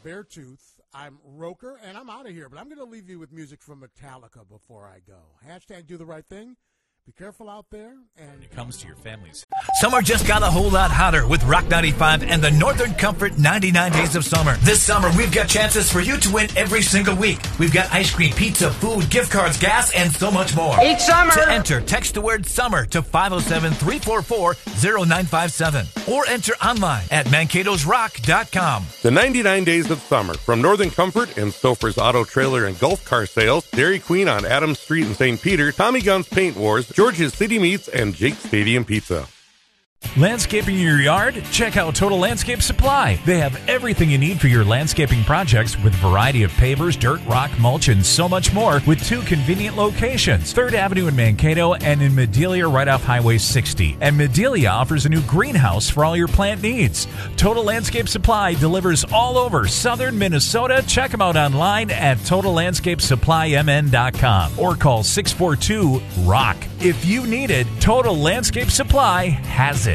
Beartooth. I'm Roker, and I'm out of here. But I'm going to leave you with music from Metallica before I go. Hashtag do the right thing. Be careful out there. And when it comes to your families. Summer just got a whole lot hotter with Rock 95 and the Northern Comfort 99 Days of Summer. This summer, we've got chances for you to win every single week. We've got ice cream, pizza, food, gift cards, gas, and so much more. Each summer! To enter, text the word SUMMER to 507-344-0957 or enter online at Mankato'sRock.com. The 99 Days of Summer from Northern Comfort and Stouffer's Auto Trailer and Golf Car Sales, Dairy Queen on Adams Street in St. Peter, Tommy Gunn's Paint Wars, George's City Meats, and Jake's Stadium Pizza. Landscaping your yard? Check out Total Landscape Supply. They have everything you need for your landscaping projects with a variety of pavers, dirt, rock, mulch, and so much more with 2 convenient locations, 3rd Avenue in Mankato and in Medelia right off Highway 60. And Medelia offers a new greenhouse for all your plant needs. Total Landscape Supply delivers all over southern Minnesota. Check them out online at TotalLandscapeSupplyMN.com or call 642-ROCK. If you need it, Total Landscape Supply has it.